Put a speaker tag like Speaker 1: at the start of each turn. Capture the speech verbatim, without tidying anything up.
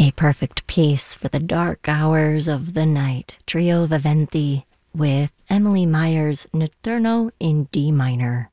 Speaker 1: A perfect piece for the dark hours of the night. Trio Viventi with Emily Meyer's Notturno in D minor.